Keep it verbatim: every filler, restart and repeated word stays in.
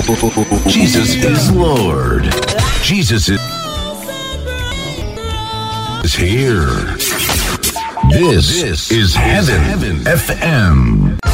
Jesus is Lord. Jesus is is here. This is Heaven F M.